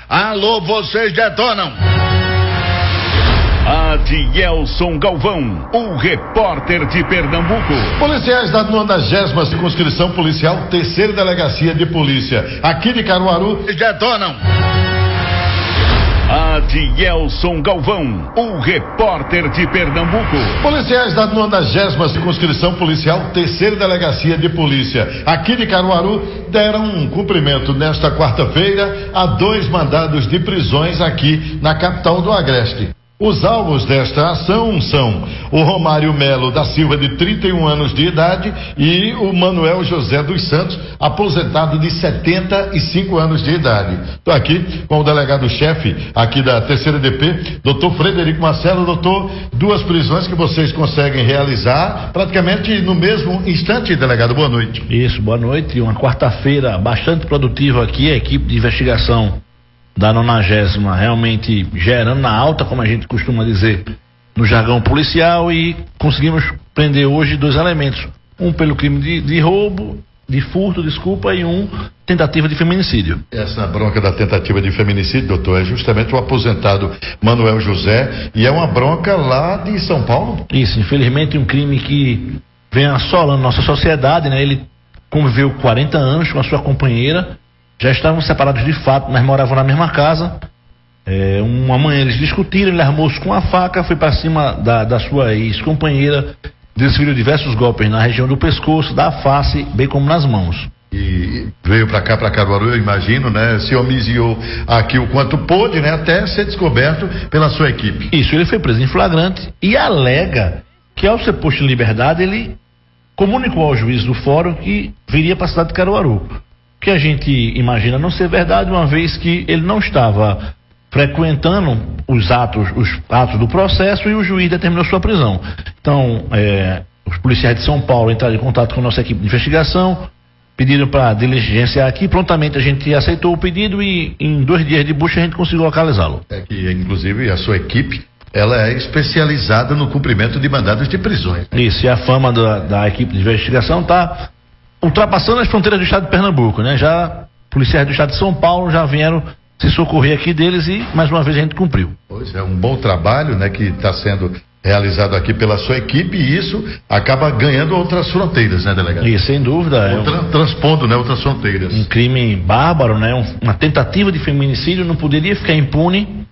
Alô, vocês detonam. Adielson Galvão, o repórter de Pernambuco. Policiais da 90ª Circunscrição Policial, 3ª Delegacia de Polícia, aqui de Caruaru, detonam. Adielson Galvão, o repórter de Pernambuco. Policiais da 90ª Circunscrição Policial, 3ª Delegacia de Polícia, aqui de Caruaru, deram um cumprimento nesta quarta-feira a 2 mandados de prisões aqui na capital do Agreste. Os alvos desta ação são o Romário Melo da Silva, de 31 anos de idade, e o Manuel José dos Santos, aposentado, de 75 anos de idade. Estou aqui com o delegado-chefe aqui da 3ª DP, doutor Frederico Marcelo. Doutor, 2 prisões que vocês conseguem realizar praticamente no mesmo instante, delegado. Boa noite. Isso, boa noite. Uma quarta-feira bastante produtiva aqui, a equipe de investigação da 90ª realmente gerando na alta, como a gente costuma dizer no jargão policial, e conseguimos prender hoje 2 elementos, um pelo crime de roubo, de furto, e tentativa de feminicídio. Essa bronca da tentativa de feminicídio, doutor, é justamente o aposentado Manuel José, e é uma bronca lá de São Paulo? Isso, infelizmente um crime que vem assolando nossa sociedade, né? Ele conviveu 40 anos com a sua companheira, já estavam separados de fato, mas moravam na mesma casa. Uma manhã eles discutiram, ele armou-se com a faca, foi para cima da sua ex-companheira, desferiu diversos golpes na região do pescoço, da face, bem como nas mãos. E veio para cá, para Caruaru, eu imagino, né? Se homiziou aqui o quanto pôde, né? Até ser descoberto pela sua equipe. Isso, ele foi preso em flagrante e alega que, ao ser posto em liberdade, ele comunicou ao juiz do fórum que viria para a cidade de Caruaru. Que a gente imagina não ser verdade, uma vez que ele não estava frequentando os atos do processo e o juiz determinou sua prisão. Então, os policiais de São Paulo entraram em contato com a nossa equipe de investigação, pediram para diligenciar aqui, prontamente a gente aceitou o pedido e em 2 dias de busca a gente conseguiu localizá-lo. Que inclusive a sua equipe, ela é especializada no cumprimento de mandados de prisões. Isso, e a fama da equipe de investigação está ultrapassando as fronteiras do estado de Pernambuco, né? Já policiais do estado de São Paulo já vieram se socorrer aqui deles e mais uma vez a gente cumpriu. Pois é, um bom trabalho, né, que está sendo realizado aqui pela sua equipe, e isso acaba ganhando outras fronteiras, né, delegado? Isso, sem dúvida. Transpondo, né, outras fronteiras. Um crime bárbaro, né? Uma tentativa de feminicídio não poderia ficar impune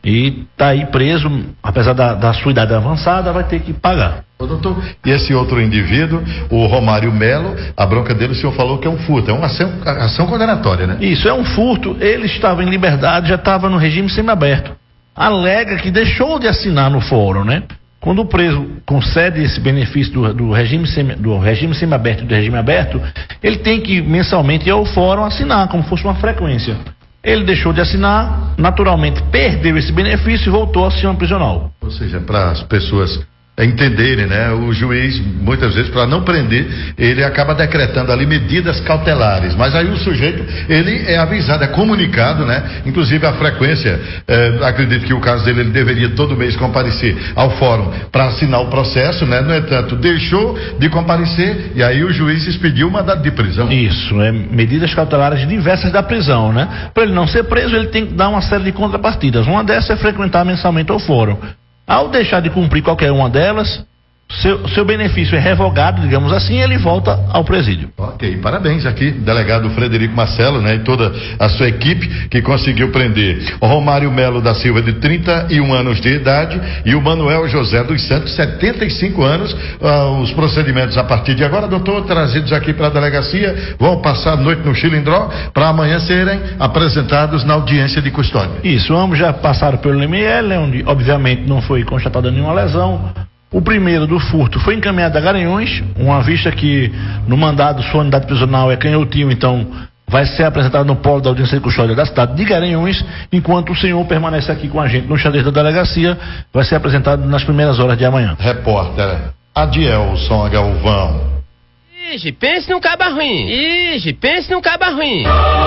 e tá aí preso, apesar da sua idade avançada, vai ter que pagar. Doutor, e esse outro indivíduo, o Romário Melo, a bronca dele, o senhor falou que é um furto, é uma ação condenatória, né? Isso, é um furto. Ele estava em liberdade, já estava no regime semiaberto. Alega que deixou de assinar no fórum, né? Quando o preso concede esse benefício do regime semiaberto e do regime aberto, ele tem que mensalmente ir ao fórum assinar, como fosse uma frequência. Ele deixou de assinar, naturalmente perdeu esse benefício e voltou ao sistema prisional. Ou seja, para as pessoas entenderem, né? O juiz, muitas vezes, para não prender, ele acaba decretando ali medidas cautelares, mas aí o sujeito, ele é avisado, é comunicado, né? Inclusive a frequência, acredito que o caso dele, ele deveria todo mês comparecer ao fórum para assinar o processo, né? No entanto, deixou de comparecer e aí o juiz expediu uma mandado de prisão. Isso, medidas cautelares diversas da prisão, né? Para ele não ser preso, ele tem que dar uma série de contrapartidas. Uma dessas é frequentar mensalmente o fórum. Ao deixar de cumprir qualquer uma delas, seu benefício é revogado, digamos assim, e ele volta ao presídio. Ok, parabéns aqui, delegado Frederico Marcelo, né, e toda a sua equipe que conseguiu prender o Romário Melo da Silva, de 31 anos de idade, e o Manuel José dos Santos, 75 anos. Os procedimentos a partir de agora, doutor, trazidos aqui para a delegacia, vão passar a noite no Chilindró para amanhã serem apresentados na audiência de custódia. Isso, ambos já passaram pelo LML, onde obviamente não foi constatada nenhuma lesão. O primeiro, do furto, foi encaminhado a Garanhuns, uma vista que no mandado sua unidade prisional é canhotinho, então vai ser apresentado no polo da audiência de custódia da cidade de Garanhuns, enquanto o senhor permanece aqui com a gente no xadrez da delegacia, vai ser apresentado nas primeiras horas de amanhã. Repórter Adielson Galvão. Pense num caba ruim. Pense num caba ruim.